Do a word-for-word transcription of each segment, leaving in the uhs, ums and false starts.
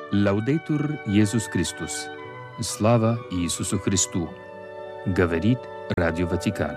Лаудейтур Иисус Христос. Слава Иисусу Христу. Говорит Радио Ватикан.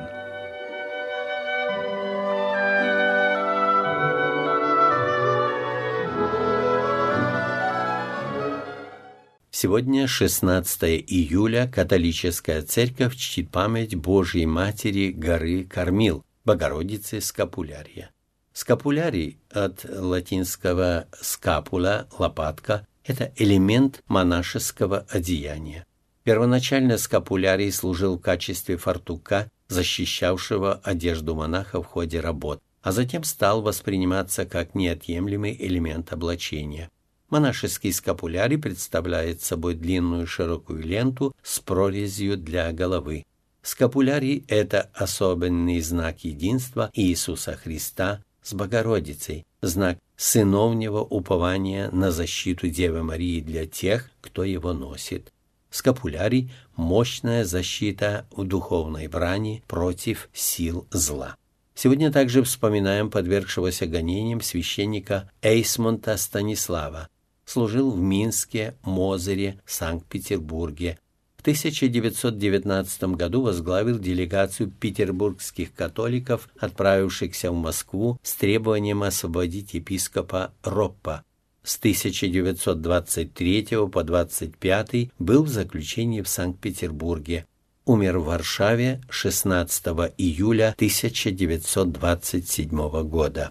Сегодня, шестнадцатое июля, католическая церковь чтит память Божьей Матери горы Кормил, Богородицы Скапулярия. Скапулярий от латинского «скапула» – лопатка – это элемент монашеского одеяния. Первоначально скапулярий служил в качестве фартука, защищавшего одежду монаха в ходе работ, а затем стал восприниматься как неотъемлемый элемент облачения. Монашеский скапулярий представляет собой длинную широкую ленту с прорезью для головы. Скапулярий – это особенный знак единства Иисуса Христа с Богородицей, знак сыновнего упования на защиту Девы Марии для тех, кто его носит. Скапулярий – мощная защита в духовной брани против сил зла. Сегодня также вспоминаем подвергшегося гонениям священника Эйсмонта Станислава. Служил в Минске, Мозыре, Санкт-Петербурге. В тысяча девятьсот девятнадцатом году возглавил делегацию петербургских католиков, отправившихся в Москву с требованием освободить епископа Роппа. С тысяча девятьсот двадцать третьего по двадцать пятый был в заключении в Санкт-Петербурге. Умер в Варшаве шестнадцатого июля тысяча девятьсот двадцать седьмого года.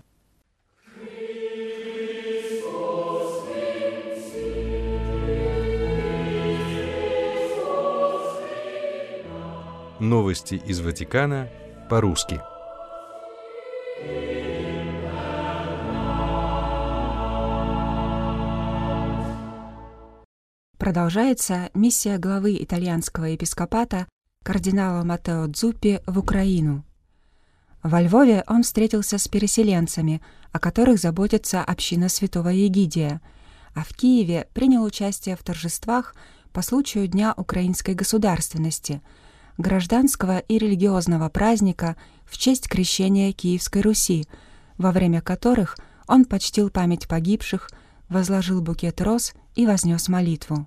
Новости из Ватикана по-русски. Продолжается миссия главы итальянского епископата кардинала Маттео Дзуппи в Украину. Во Львове он встретился с переселенцами, о которых заботится община Святого Егидия, а в Киеве принял участие в торжествах по случаю Дня украинской государственности, гражданского и религиозного праздника в честь крещения Киевской Руси, во время которых он почтил память погибших, возложил букет роз и вознес молитву.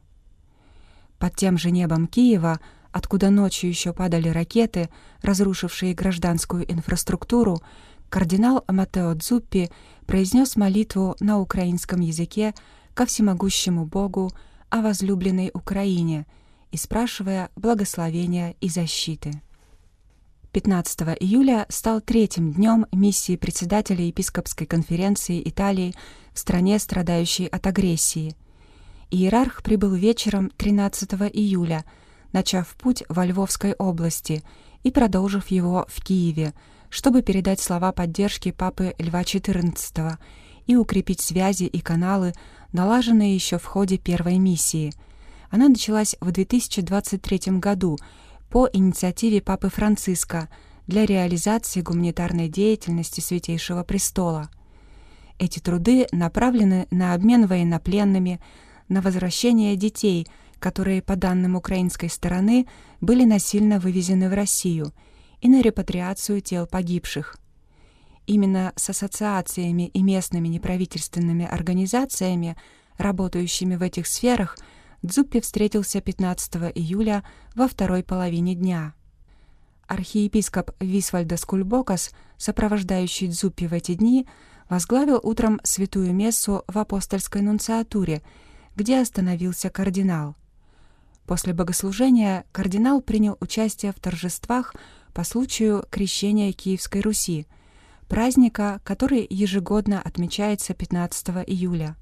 Под тем же небом Киева, откуда ночью еще падали ракеты, разрушившие гражданскую инфраструктуру, кардинал Маттео Дзуппи произнес молитву на украинском языке ко всемогущему Богу о возлюбленной Украине и спрашивая благословения и защиты. пятнадцатого июля стал третьим днем миссии председателя епископской конференции Италии в стране, страдающей от агрессии. Иерарх прибыл вечером тринадцатого июля, начав путь во Львовской области и продолжив его в Киеве, чтобы передать слова поддержки папы Льва четырнадцатого и укрепить связи и каналы, налаженные еще в ходе первой миссии. Она началась в две тысячи двадцать третьем году по инициативе папы Франциска для реализации гуманитарной деятельности Святейшего Престола. Эти труды направлены на обмен военнопленными, на возвращение детей, которые, по данным украинской стороны, были насильно вывезены в Россию, и на репатриацию тел погибших. Именно с ассоциациями и местными неправительственными организациями, работающими в этих сферах, Дзуппи встретился пятнадцатого июля во второй половине дня. Архиепископ Висвальдас Кульбокас, сопровождающий Дзуппи в эти дни, возглавил утром святую мессу в апостольской нунциатуре, где остановился кардинал. После богослужения кардинал принял участие в торжествах по случаю крещения Киевской Руси, праздника, который ежегодно отмечается пятнадцатого июля.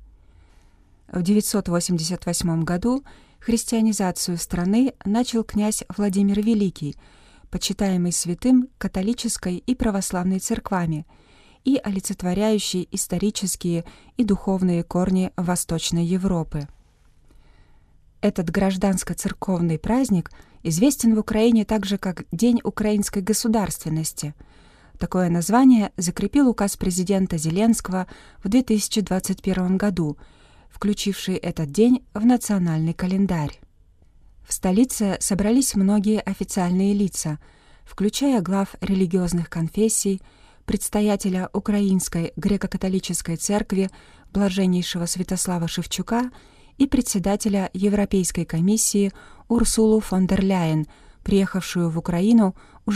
В девятьсот восемьдесят восьмом году христианизацию страны начал князь Владимир Великий, почитаемый святым католической и православной церквами и олицетворяющий исторические и духовные корни Восточной Европы. Этот гражданско-церковный праздник известен в Украине также как День украинской государственности. Такое название закрепил указ президента Зеленского в две тысячи двадцать первом году, включивший этот день в национальный календарь. В столице собрались многие официальные лица, включая глав религиозных конфессий, предстоятеля Украинской греко-католической церкви блаженнейшего Святослава Шевчука и председателя Европейской комиссии Урсулу фон дер Ляйен, приехавшую в Украину уже